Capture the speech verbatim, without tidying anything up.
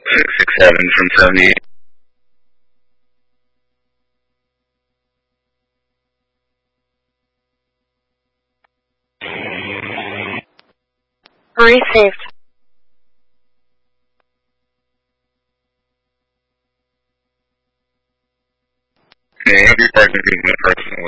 six six seven from seventy-eight. Received. May I have your partner give me a personal